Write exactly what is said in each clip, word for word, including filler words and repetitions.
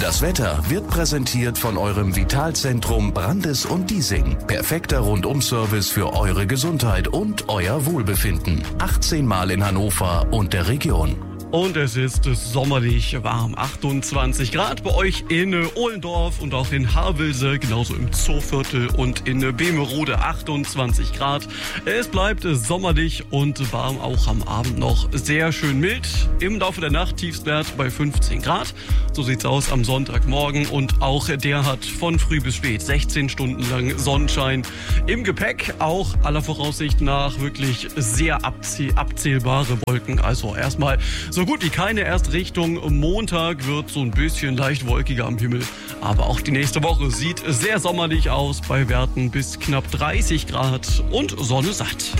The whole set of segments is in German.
Das Wetter wird präsentiert von eurem Vitalzentrum Brandes und Diesing. Perfekter Rundum-Service für eure Gesundheit und euer Wohlbefinden. achtzehn Mal in Hannover und der Region. Und es ist sommerlich warm, achtundzwanzig Grad bei euch in Ohlendorf und auch in Havelse, genauso im Zooviertel und in Bemerode achtundzwanzig Grad. Es bleibt sommerlich und warm, auch am Abend noch sehr schön mild. Im Laufe der Nacht Tiefstwert bei fünfzehn Grad. So sieht's aus am Sonntagmorgen und auch der hat von früh bis spät sechzehn Stunden lang Sonnenschein im Gepäck. Auch aller Voraussicht nach wirklich sehr abzie- abzählbare Wolken. Also erstmal so So gut wie keine, erst Richtung Montag wird so ein bisschen leicht wolkiger am Himmel. Aber auch die nächste Woche sieht sehr sommerlich aus, bei Werten bis knapp dreißig Grad und Sonne satt.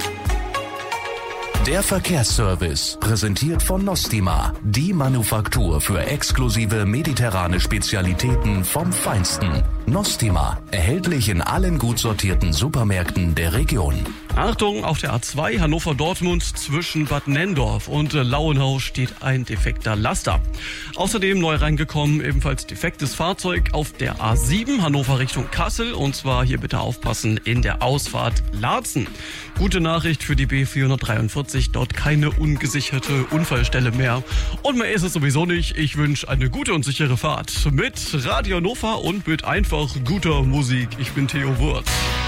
Der Verkehrsservice, präsentiert von Nostima, die Manufaktur für exklusive mediterrane Spezialitäten vom Feinsten. Nostima, erhältlich in allen gut sortierten Supermärkten der Region. Achtung, auf der A zwei Hannover-Dortmund zwischen Bad Nenndorf und Lauenhaus steht ein defekter Laster. Außerdem neu reingekommen, ebenfalls defektes Fahrzeug auf der A sieben Hannover Richtung Kassel, und zwar hier bitte aufpassen in der Ausfahrt Laatzen. Gute Nachricht für die B vierhundertdreiundvierzig, dort keine ungesicherte Unfallstelle mehr. Und mehr ist es sowieso nicht. Ich wünsche eine gute und sichere Fahrt mit Radio Hannover und mit einfach guter Musik. Ich bin Theo Wurz.